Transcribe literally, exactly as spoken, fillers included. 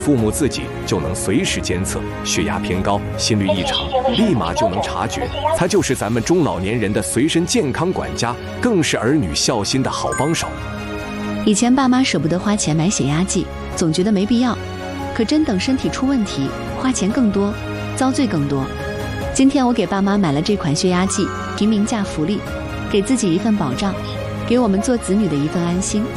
父母自己就能随时监测血压偏高、心率异常，立马就能察觉。它就是咱们中老年人的随身健康管家，更是儿女孝心的好帮手。 以前爸妈舍不得花钱买血压计，总觉得没必要，可真等身体出问题，花钱更多，遭罪更多。今天我给爸妈买了这款血压计，平民价福利，给自己一份保障，给我们做子女的一份安心。